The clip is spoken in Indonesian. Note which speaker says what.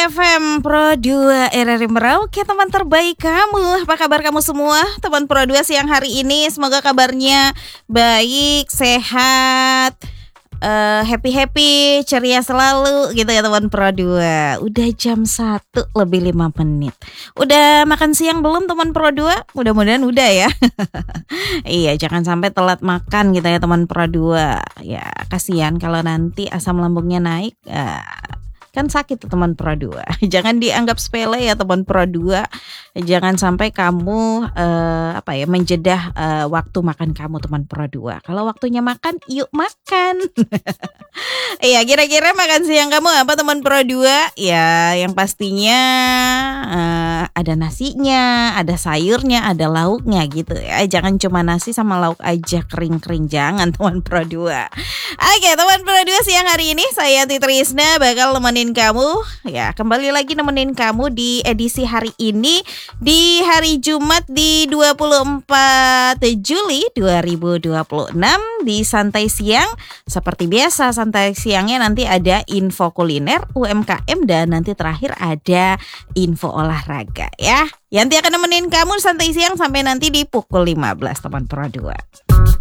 Speaker 1: FM Pro 2 RRI Merauke, teman terbaik kamu. Apa kabar kamu semua? Teman Pro 2 siang hari ini, semoga kabarnya baik, sehat, happy, ceria selalu gitu ya teman Pro 2. Udah jam 1 lebih 5 menit. Udah makan siang belum teman Pro 2? Mudah-mudahan udah ya. Iya, jangan sampai telat makan gitu ya teman Pro 2. Ya, kasihan kalau nanti asam lambungnya naik. Kan sakit tuh teman Pro 2. Jangan dianggap sepele ya teman Pro 2. Jangan sampai kamu menjedah waktu makan kamu teman Pro 2. Kalau waktunya makan, yuk makan. Iya, kira-kira makan siang kamu apa teman Pro 2? Ya, yang pastinya ada nasinya, ada sayurnya, ada lauknya gitu ya. Jangan cuma nasi sama lauk aja kering-kering, jangan teman Pro 2. Oke, teman Pro 2 siang hari ini saya Titrisna bakal nemenin kamu ya, kembali lagi nemenin kamu di edisi hari ini di hari Jumat di 24 Juli 2026 di Santai Siang. Seperti biasa santai siangnya nanti ada info kuliner, UMKM, dan nanti terakhir ada info olahraga ya. Yanti akan nemenin kamu santai siang sampai nanti di pukul 15 teman Pro 2.